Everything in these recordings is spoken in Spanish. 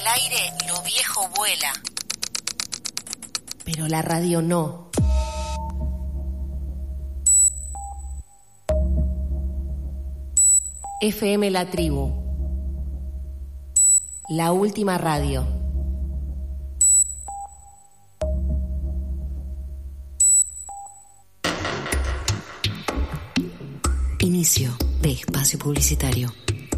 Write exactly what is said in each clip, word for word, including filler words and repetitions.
el aire lo viejo vuela, pero la radio no. F M La Tribu, la última radio. Inicio de espacio publicitario.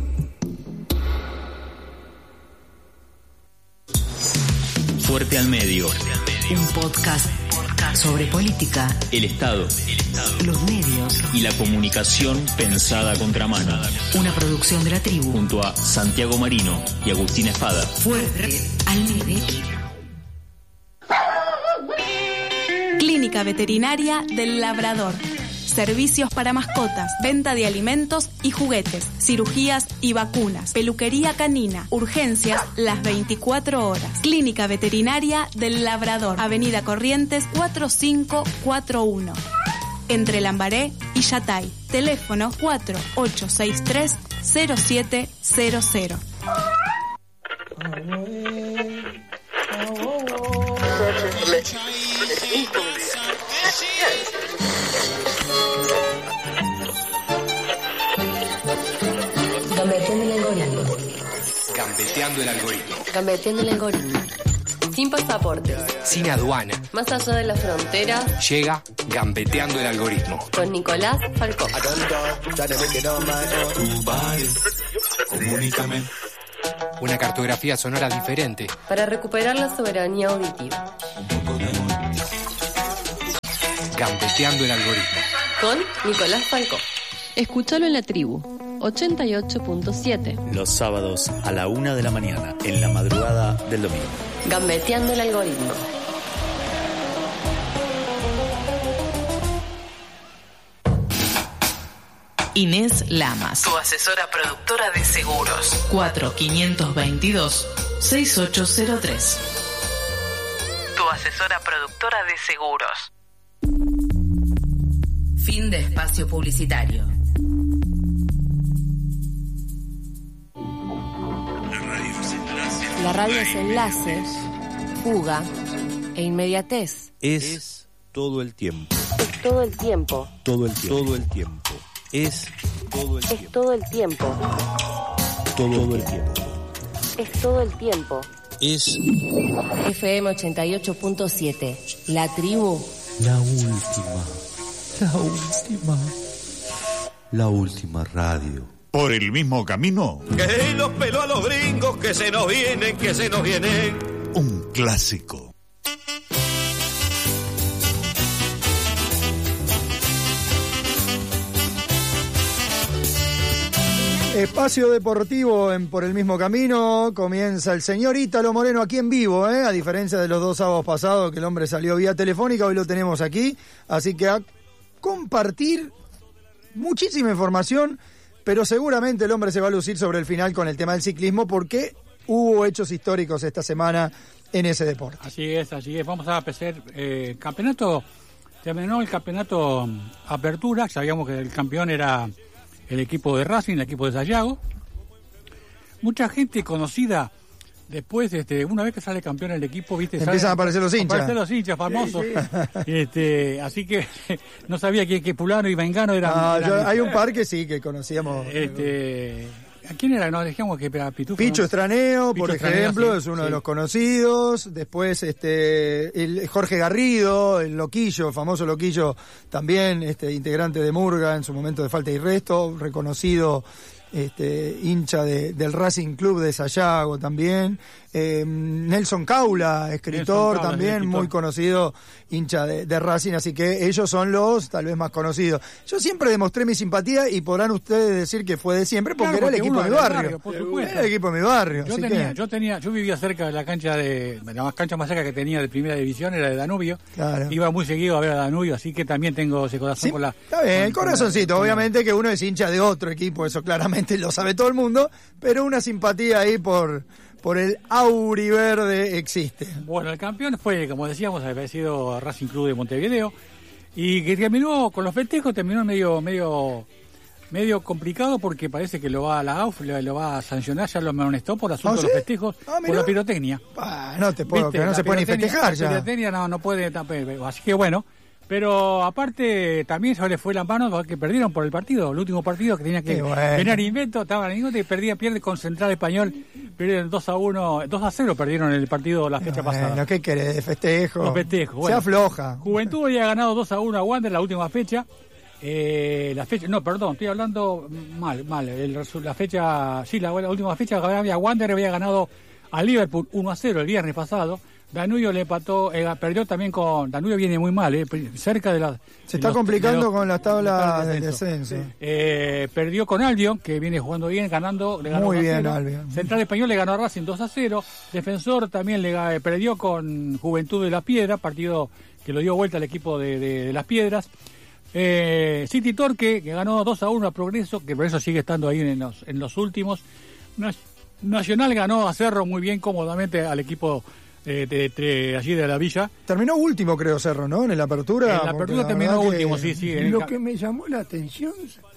Fuerte al medio. Un podcast sobre política, El Estado, los medios y la comunicación pensada a contramano. Una producción de La Tribu. Junto a Santiago Marino y Agustín Espada. Fuerte al medio. Clínica Veterinaria del Labrador. Servicios para mascotas, venta de alimentos y juguetes, cirugías y vacunas, peluquería canina, urgencias las veinticuatro horas. Clínica Veterinaria del Labrador, Avenida Corrientes cuatro cinco cuatro uno, entre Lambaré y Yatay. Teléfono cuatro ocho seis tres cero siete cero cero. Gambeteando el algoritmo. Gambeteando el algoritmo. Gambeteando el algoritmo. Sin pasaportes. Sin aduana. Más allá de las fronteras. Llega Gambeteando el algoritmo. Con Nicolás Falcó. Comunícame. Una cartografía sonora diferente. Para recuperar la soberanía auditiva. Gambeteando el algoritmo. Con Nicolás Falcó. Escúchalo en La Tribu, ochenta y ocho punto siete. Los sábados a la una de la mañana, en la madrugada del domingo. Gambeteando el algoritmo. Inés Lamas, tu asesora productora de seguros. cuatro cinco dos dos seis ocho cero tres. Tu asesora productora de seguros. Fin de espacio publicitario. La radio es enlace, fuga e inmediatez. Es todo el tiempo. Es todo el tiempo. Todo el tiempo. Todo el tiempo. Es todo el Es tiempo. todo el tiempo. Todo el tiempo. Es todo el tiempo. Es F M ochenta y ocho punto siete. La Tribu. la última. La última. La última radio. Por el mismo camino, Que los peló a los gringos, que se nos vienen, que se nos vienen. un clásico. Espacio deportivo en Por el mismo camino. Comienza el señor Ítalo Moreno aquí en vivo, ¿eh? A diferencia de los dos sábados pasados que el hombre salió vía telefónica, hoy lo tenemos aquí. Así que a compartir muchísima información, pero seguramente el hombre se va a lucir sobre el final con el tema del ciclismo porque hubo hechos históricos esta semana en ese deporte. Así es, así es. Vamos a empezar eh, el campeonato. Terminó el campeonato Apertura. Sabíamos que el campeón era el equipo de Racing, el equipo de Sayago. Mucha gente conocida después, este, una vez que sale campeón el equipo, viste, empiezan sale, a aparecer los hinchas. Aparecen los hinchas famosos. Sí, sí. Este, así que no sabía que, que Pulano y Vengano eran. Ah, eran yo, hay un par que sí, que conocíamos. Este, ¿a quién era? No, dijimos que era Pitufo. Picho ¿no? Estraneo, Picho por Estraneo, ejemplo, sí, es uno sí. de los conocidos. Después este el Jorge Garrido, el Loquillo, el famoso Loquillo, también este integrante de Murga en su momento de Falta y Resto, reconocido este hincha de, del Racing Club de Sayago también. Eh, Nelson Caula, escritor Nelson Caula, también, escritor. muy conocido, hincha de, de Racing, así que ellos son los tal vez más conocidos. Yo siempre demostré mi simpatía y podrán ustedes decir que fue de siempre porque Claro, era el porque equipo uno de mi del barrio. barrio, por supuesto. Era el equipo de mi barrio. Yo así tenía, que- yo tenía, yo vivía cerca de la cancha de, la más cancha más cerca que tenía de primera división era de Danubio. Claro. Iba muy seguido a ver a Danubio, así que también tengo ese corazón Sí, con la. está bien, el con- corazoncito. con la- Obviamente que uno es hincha de otro equipo, eso claramente lo sabe todo el mundo, pero una simpatía ahí por, por el auriverde existe. Bueno, el campeón fue, como decíamos, había sido Racing Club de Montevideo y que terminó con los festejos, terminó medio, medio medio complicado porque parece que lo va a la A U F, lo, lo va a sancionar, ya lo amonestó por asunto ¿Ah, de los sí? festejos, Ah, por la pirotecnia. Ah, no te puedo, ¿Viste? que no La se puede ni pirotecnia- festejar La ya. pirotecnia no, no puede, tampoco, así que bueno. Pero aparte también se le fue la mano porque perdieron por el partido, el último partido que tenía que Qué bueno. tener invento, estaban en invento y perdía, pierde con Central Español, perdieron dos a uno, dos a cero perdieron el partido la fecha Bueno, pasada. ¿qué querés? De festejo. Los festejos, Se bueno. afloja. Juventud había ganado dos a uno a Wander la última fecha. Eh, la fecha, no, perdón, estoy hablando mal, mal. El resu- la fecha, sí, la, la última fecha había Wander había ganado a Liverpool uno a cero el viernes pasado. Danubio le empató, eh, perdió también con. Danubio viene muy mal, eh, cerca de la. Se de está los- complicando de los- con las tablas tabla de del descenso. Eh, perdió con Albion, que viene jugando bien, ganando. Le ganó Muy dos a bien, cero. Albion. Central Español le ganó a Racing dos a cero. Defensor también le ga- perdió con Juventud de Las Piedras, partido que lo dio vuelta al equipo de, de- de Las Piedras. Eh, City Torque, que ganó dos a uno a Progreso, que por eso sigue estando ahí en los, en los últimos. Nas- Nacional ganó a Cerro muy bien, cómodamente al equipo eh, de, de allí de la Villa. Terminó último, creo, Cerro, ¿no? En la apertura. En la porque apertura la terminó verdad que- último, sí, sí. en el Lo ca- que me llamó la atención,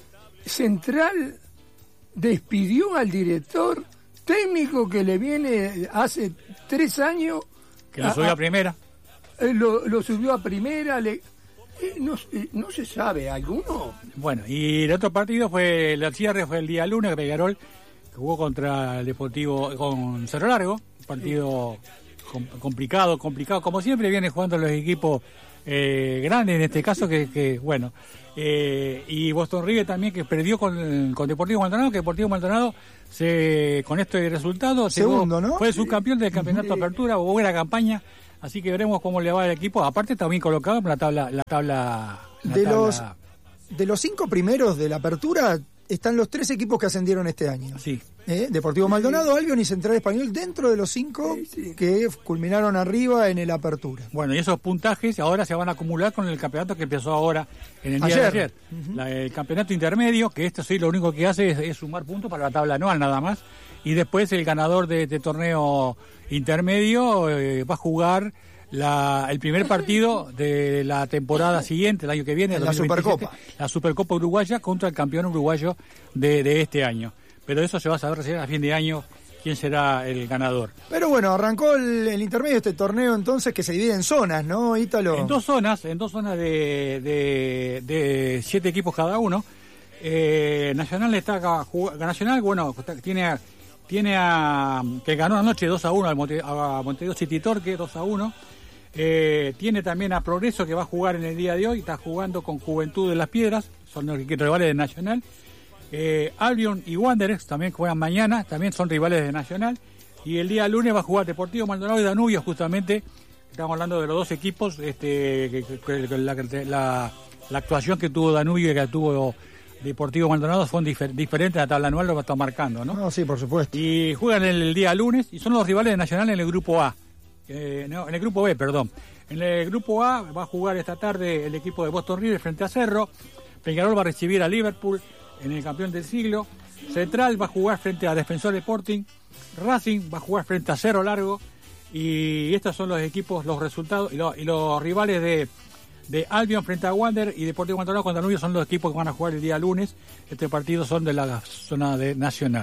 Central despidió al director técnico que le viene hace tres años. Que lo subió a primera. eh, Lo, lo subió a primera. Le, eh, no, eh, no se sabe, ¿alguno? Bueno, y el otro partido fue, el cierre fue el día lunes, que Peñarol que jugó contra el Deportivo, con Cerro Largo, un partido com- complicado, complicado, como siempre vienen jugando los equipos eh, grandes, en este caso, que, que bueno, eh, y Boston River también, que perdió con, con Deportivo Maldonado, que Deportivo Maldonado, se, con este resultado, Segundo, llegó- ¿no? fue subcampeón del campeonato de apertura, hubo buena campaña, así que veremos cómo le va el equipo, aparte está bien colocado en la tabla, la tabla, la De tabla- los, de los cinco primeros de la apertura están los tres equipos que ascendieron este año. Sí. ¿Eh? Deportivo Maldonado, Albion y Central Español dentro de los cinco que culminaron arriba en el apertura. Bueno, y esos puntajes ahora se van a acumular con el campeonato que empezó ahora en el día Ayer. de ayer. La- el campeonato intermedio, que esto sí lo único que hace es, es sumar puntos para la tabla anual nada más. Y después el ganador de este torneo intermedio eh, va a jugar la, el primer partido de la temporada siguiente, el año que viene, En la dos mil veintisiete, Supercopa. la Supercopa Uruguaya contra el campeón uruguayo de, de este año. Pero eso se va a saber recién a fin de año quién será el ganador. Pero bueno, arrancó el, el intermedio de este torneo entonces que se divide en zonas, ¿no, Ítalo? En dos zonas, en dos zonas de, de, de siete equipos cada uno. Eh, Nacional está acá, jug- Nacional, bueno, está- tiene a, tiene a que ganó anoche dos a uno al Monte, a Montevideo City Torque, dos a uno. Eh, tiene también a Progreso, que va a jugar en el día de hoy, está jugando con Juventud de Las Piedras, son los rivales de Nacional. Eh, Albion y Wanderers también juegan mañana, también son rivales de Nacional. Y el día lunes va a jugar Deportivo Maldonado y Danubio, justamente. Estamos hablando de los dos equipos, este, que, que- que la, la- la actuación que tuvo Danubio y que tuvo Deportivo Maldonado son difer- diferentes, la tabla anual lo va a estar marcando, ¿no? No, sí, por supuesto. Y juegan el, el día lunes y son los rivales de Nacional en el grupo A. Eh, no, en el grupo B, perdón. En el grupo A va a jugar esta tarde el equipo de Boston River frente a Cerro. Peñarol va a recibir a Liverpool en el campeón del siglo. Central va a jugar frente a Defensor Sporting. Racing va a jugar frente a Cerro Largo. Y estos son los equipos, los resultados y, lo- y los rivales de, de Albion frente a Wander y Deportivo Maldonado contra Danubio son los equipos que van a jugar el día lunes. Este partido son de la zona de Nacional.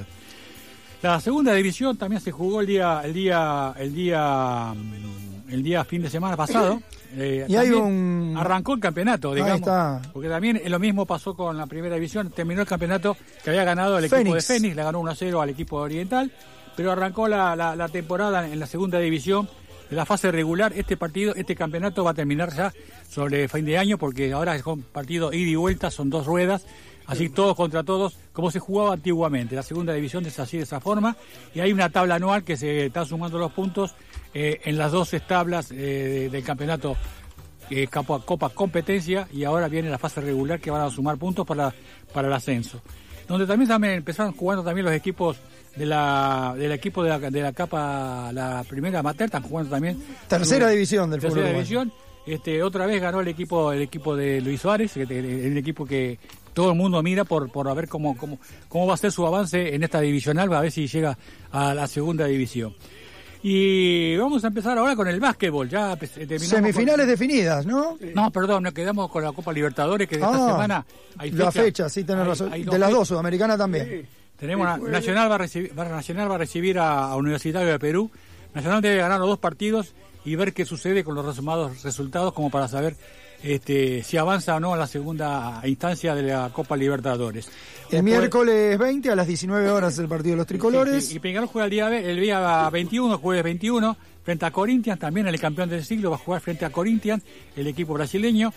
La segunda división también se jugó el día, el día, el día, mm, el día fin de semana pasado. Eh, Y hay también un- arrancó el campeonato, digamos. Ahí está. Porque también lo mismo pasó con la primera división. Terminó el campeonato que había ganado el equipo Fénix. de Fénix, le ganó uno a cero al equipo de Oriental, pero arrancó la, la, la temporada en la segunda división. De la fase regular, este partido, este campeonato va a terminar ya sobre fin de año, porque ahora es un partido ida y vuelta, son dos ruedas, así todos contra todos, como se jugaba antiguamente. La segunda división es así, de esa forma, y hay una tabla anual que se está sumando los puntos eh, en las doce tablas eh, del campeonato eh, Copa, Copa Competencia, y ahora viene la fase regular que van a sumar puntos para, para el ascenso. Donde también, también empezaron jugando también los equipos de la del equipo de la, de la capa, la primera amateur, están jugando también. Tercera división del Tercera fútbol división. Este, otra vez ganó el equipo el equipo de Luis Suárez, que es un equipo que todo el mundo mira por por ver cómo cómo cómo va a ser su avance en esta divisional, a ver si llega a la segunda división. Y vamos a empezar ahora con el básquetbol. Ya terminamos Semifinales con... definidas, ¿no? No, perdón, nos quedamos con la Copa Libertadores, que de ah, esta semana hay fecha. La fecha, sí, tenés hay, razón. hay de las fe... dos, Sudamericana también. Sí. Tenemos una, Nacional va a recibir, va, Nacional va a recibir a, a Universitario de Perú. Nacional debe ganar los dos partidos y ver qué sucede con los resumados resultados, como para saber este, si avanza o no a la segunda instancia de la Copa Libertadores. El Después, miércoles veinte a las diecinueve horas el partido de los tricolores. Sí, sí, y Peñarol juega el día, el día veintiuno, jueves veintiuno, frente a Corinthians. También el campeón del siglo va a jugar frente a Corinthians, el equipo brasileño,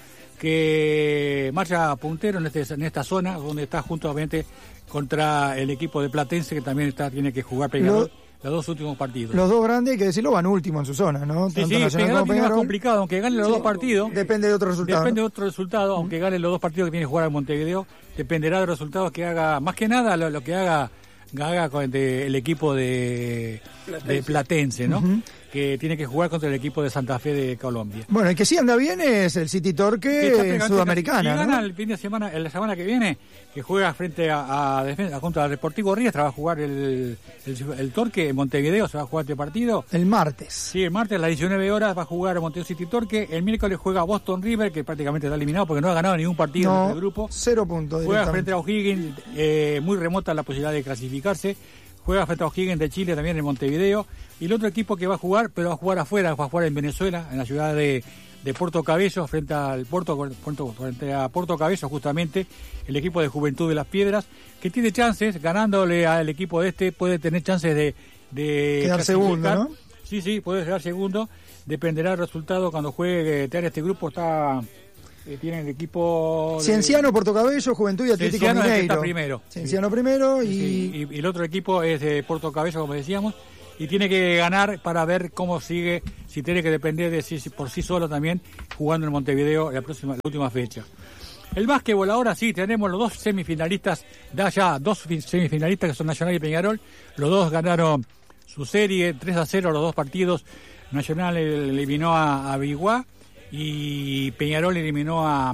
que marcha puntero en, este, en esta zona, donde está juntamente contra el equipo de Platense, que también está tiene que jugar Peñarol. Lo... los dos últimos partidos. Los dos grandes, hay que decirlo, van último en su zona, ¿no? Sí, Tanto sí, Nacional Peñarol como tiene más Peñarol. complicado, aunque gane los Sí, dos partidos. Depende de otro resultado. Depende de otro resultado, aunque gane los dos partidos que viene a jugar en Montevideo, dependerá de los resultados que haga, más que nada lo, lo que haga, haga con de, el equipo de Platense, de Platense ¿no? Uh-huh. Que tiene que jugar contra el equipo de Santa Fe de Colombia. Bueno, el que sí anda bien es el City Torque en Sudamericana. Si gana ¿no? el fin de semana, la semana que viene, que juega frente a, a, defensa, contra el Deportivo Riestra, va a jugar el, el, el Torque en Montevideo, se va a jugar este partido. El martes. Sí, el martes a las diecinueve horas va a jugar Montevideo City Torque. El miércoles juega Boston River, que prácticamente está eliminado porque no ha ganado ningún partido no, en el grupo. Cero puntos. Juega frente a O'Higgins, eh, muy remota la posibilidad de clasificarse. Juega frente a O'Higgins de Chile también en Montevideo. Y el otro equipo que va a jugar, pero va a jugar afuera, va a jugar en Venezuela, en la ciudad de, de Puerto Cabello, frente al Puerto, Puerto, frente a Puerto Cabello, justamente, el equipo de Juventud de las Piedras, que tiene chances, ganándole al equipo de este, puede tener chances de, de quedar segundo, ¿no? Sí, sí, puede quedar segundo. Dependerá del resultado cuando juegue. Este grupo está... Eh, tienen el equipo de... Cienciano, Puerto Cabello, Juventud y Atlético Cienciano Mineiro. Es el que está primero. Cienciano sí. primero y... Sí, y... y el otro equipo es de Puerto Cabello, como decíamos, y tiene que ganar para ver cómo sigue, si tiene que depender de sí por sí solo también, jugando en Montevideo la próxima, la última fecha. El básquetbol ahora sí, tenemos los dos semifinalistas, da ya dos semifinalistas que son Nacional y Peñarol. Los dos ganaron su serie tres a cero los dos partidos. Nacional eliminó a, a Biguá y Peñarol eliminó a,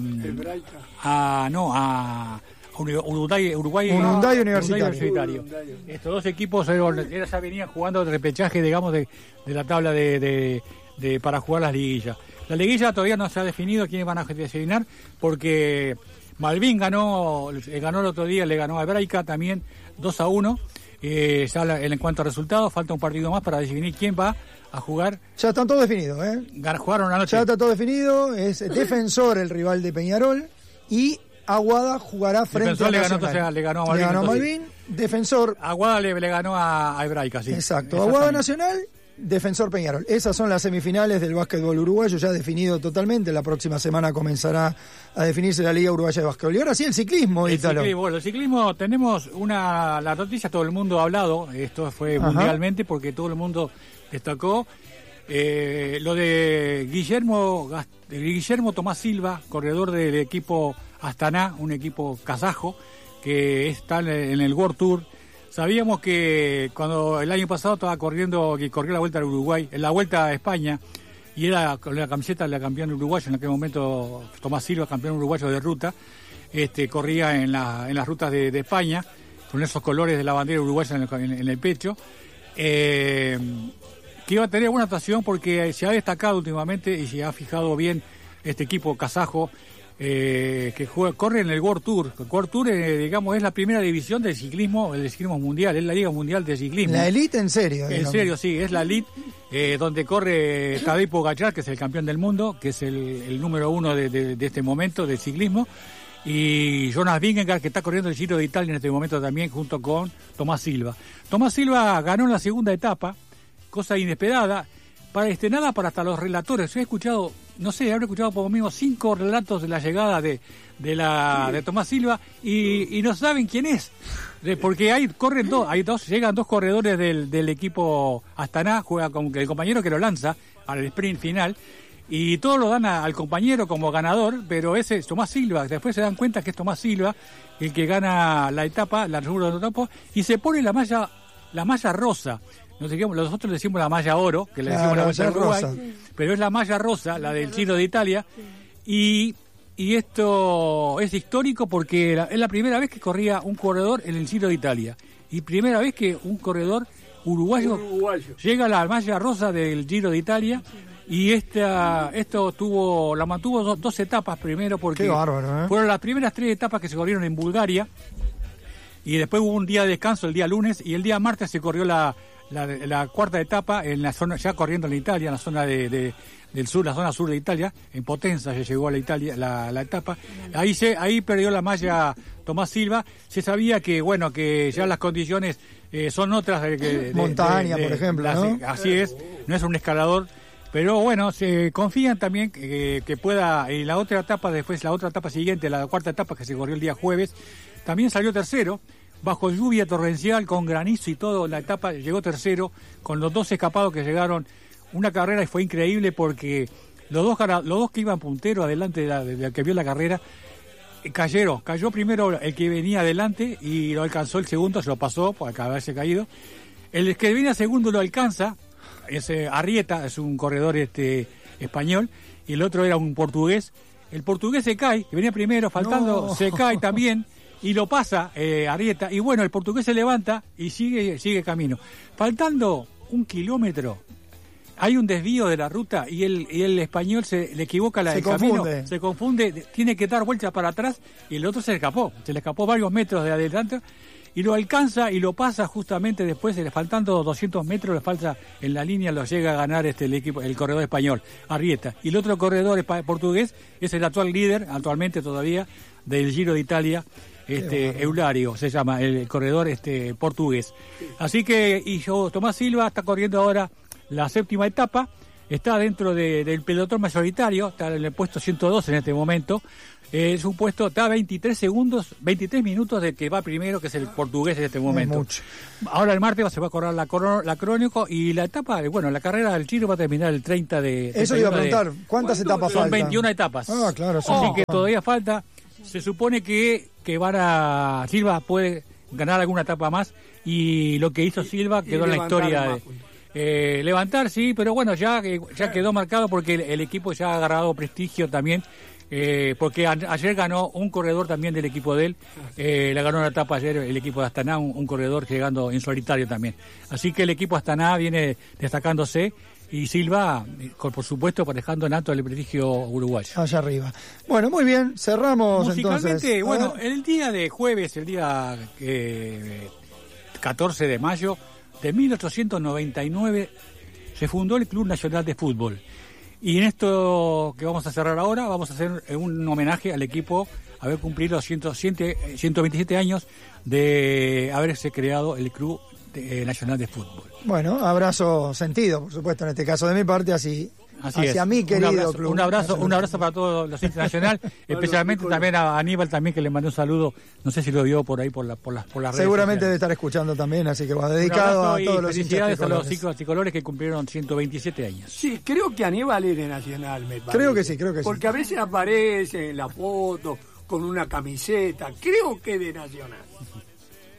a no a Uruguay, Uruguay, un Hyundai Universitario. Universitario. Universitario. Estos dos equipos ya venían jugando de repechaje, digamos, de, de la tabla de, de, de para jugar las liguillas. La liguilla todavía no se ha definido quiénes van a designar, porque Malvin ganó, ganó el otro día, le ganó a Hebraica también dos a uno. Eh, ya la, en cuanto a resultados, falta un partido más para definir quién va a jugar. Ya están todos definidos, ¿eh? Jugaron la noche. Ya está todo definido, es Defensor el rival de Peñarol y Aguada jugará frente Defensor a le ganó, Nacional. entonces, le ganó a Malvin. Le ganó a entonces. Malvin, Defensor... Aguada le, le ganó a, a Hebraica, sí. Exacto, Aguada Nacional, Defensor Peñarol. Esas son las semifinales del básquetbol uruguayo, ya definido totalmente. La próxima semana comenzará a definirse la Liga Uruguaya de Básquetbol. Y ahora sí, el ciclismo, el Ítalo. Ciclismo, bueno, el ciclismo tenemos una... La noticia todo el mundo ha hablado, esto fue Ajá. mundialmente, porque todo el mundo destacó eh, lo de Guillermo, Guillermo Tomás Silva, corredor del equipo Astana, un equipo kazajo, que está en el World Tour. Sabíamos que cuando el año pasado estaba corriendo, que corrió la Vuelta al Uruguay, en la Vuelta a España, y era con la camiseta de la campeona uruguaya, en aquel momento Tomás Silva, campeón uruguayo de ruta, este corría en, la, en las rutas de, de España, con esos colores de la bandera uruguaya en el, en, en el pecho, eh, que iba a tener buena actuación porque se ha destacado últimamente y se ha fijado bien este equipo kazajo, Eh, que juega, corre en el World Tour. El World Tour, eh, digamos, es la primera división del ciclismo, el ciclismo mundial, es la Liga Mundial de Ciclismo. La elite en serio. En digamos. serio, sí, es la elite, eh, donde corre Tadej Pogačar, que es el campeón del mundo, que es el, el número uno de, de, de este momento del ciclismo, y Jonas Vingegaard, que está corriendo el Giro de Italia en este momento también, junto con Tomás Silva. Tomás Silva ganó la segunda etapa, cosa inesperada, para este nada para hasta los relatores. Yo he escuchado, no sé, habré escuchado por lo menos cinco relatos de la llegada de, de la de Tomás Silva y, y no saben quién es, porque hay corren dos, hay dos, llegan dos corredores del, del equipo Astana, juega con el compañero que lo lanza al sprint final y todos lo dan a, al compañero como ganador, pero ese es Tomás Silva. Después se dan cuenta que es Tomás Silva el que gana la etapa, la segunda etapa, y se pone la malla, la malla rosa. Nosotros le decimos la malla oro, que le decimos claro, la malla Uruguay, rosa. Pero es la malla rosa, la del Giro de Italia, y, y esto es histórico porque la, es la primera vez que corría un corredor en el Giro de Italia, y primera vez que un corredor uruguayo, Uruguayo. llega a la malla rosa del Giro de Italia. Y esta, esto tuvo, la mantuvo dos, dos etapas primero porque Qué bárbaro, ¿eh? fueron las primeras tres etapas que se corrieron en Bulgaria y después hubo un día de descanso el día lunes y el día martes se corrió la, la, la cuarta etapa en la zona, ya corriendo en Italia, en la zona de, de, del sur, la zona sur de Italia, en Potenza se llegó a la Italia, la, la etapa. Ahí se, ahí perdió la malla Tomás Silva, se sabía que bueno, que ya las condiciones eh, son otras de, de, de montaña, de, de, por ejemplo, las, ¿no? Así es, no es un escalador. Pero bueno, se confían también que, que pueda, en la otra etapa, después la otra etapa siguiente, la cuarta etapa que se corrió el día jueves, también salió tercero, bajo lluvia torrencial, con granizo y todo, la etapa llegó tercero, con los dos escapados que llegaron, una carrera y fue increíble porque los dos los dos que iban punteros adelante de la, de la que vio la carrera, eh, cayeron, cayó primero el que venía adelante y lo alcanzó el segundo, se lo pasó por haberse caído, el que venía segundo lo alcanza, es eh, Arrieta, es un corredor este español, y el otro era un portugués. El portugués se cae, que venía primero, faltando, No. se cae también, y lo pasa eh, Arrieta, y bueno, el portugués se levanta y sigue sigue camino. Faltando un kilómetro, hay un desvío de la ruta, y el, y el español se le equivoca la, Se el confunde. camino, se confunde, tiene que dar vuelta para atrás, y el otro se le escapó, se le escapó varios metros de adelante, y lo alcanza y lo pasa justamente después, faltando doscientos metros, le falta en la línea, lo llega a ganar este el equipo, el corredor español, Arrieta. Y el otro corredor portugués es el actual líder, actualmente todavía, del Giro de Italia, este Eulario se llama, el corredor este portugués. Así que, y yo, Tomás Silva está corriendo ahora la séptima etapa, está dentro de, del pelotón mayoritario, está en el puesto ciento dos en este momento. Es un puesto, está a veintitrés segundos, veintitrés minutos de que va primero, que es el portugués en este momento. Mucho. Ahora el martes se va a correr la, coro, la crónico y la etapa, bueno, la carrera del Giro va a terminar el treinta de... Eso iba a preguntar, de, ¿cuántas etapas son faltan? veintiuna etapas. Ah, claro. Así son- que todavía falta. Se supone que, que van a... Silva puede ganar alguna etapa más y lo que hizo Silva Y quedó en la levantar historia más de... puntos. Eh, levantar, sí, pero bueno, ya, ya quedó marcado porque el, el equipo ya ha agarrado prestigio también. Eh, porque a, ayer ganó un corredor también del equipo de él, eh, le ganó una etapa ayer el equipo de Astana, un, un corredor llegando en solitario también. Así que el equipo Astana viene destacándose y Silva, con, por supuesto, dejando en alto el prestigio uruguayo. Allá arriba. Bueno, muy bien, cerramos Musicalmente, entonces. A bueno, ver. el día de jueves, el día eh, catorce de mayo de mil ochocientos noventa y nueve, se fundó el Club Nacional de Fútbol. Y en esto que vamos a cerrar ahora, vamos a hacer un homenaje al equipo, haber cumplido ciento veintisiete años de haberse creado el Club de, eh, Nacional de Fútbol. Bueno, abrazo sentido, por supuesto, en este caso de mi parte, así, Así hacia es. mi querido un abrazo, club. un abrazo, Nacional. un abrazo para todos los internacionales, especialmente también a Aníbal también, que le mandé un saludo, no sé si lo vio por ahí por la, por las por las redes Seguramente debe sociales. estar escuchando también, así que va Un dedicado abrazo a y todos los hinchas felicidades a los tricolores. chicos tricolores que cumplieron ciento veintisiete años. Sí, creo que Aníbal es de Nacional, me parece. Creo que sí, creo que sí. Porque a veces aparece en la foto con una camiseta. Creo que es de Nacional.